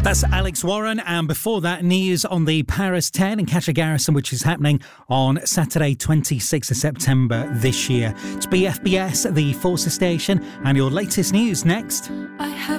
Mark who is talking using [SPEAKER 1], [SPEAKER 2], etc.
[SPEAKER 1] That's Alex Warren, and before that, news on the Paris 10 in Catcher Garrison, which is happening on Saturday, 26th of September this year. It's BFBS, the Forces station, and your latest news next.